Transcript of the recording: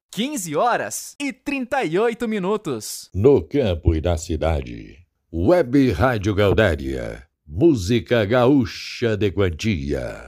15h38. No campo e na cidade. Web Rádio Gaudéria. Música gaúcha de quantia.